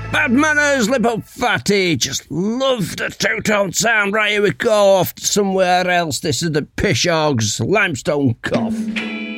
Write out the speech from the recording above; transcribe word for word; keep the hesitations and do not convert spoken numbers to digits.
Bad manners, little fatty. Just love the two-tone sound. Right, here we go. Off to somewhere else. This is the Pishog's Limestone Cough.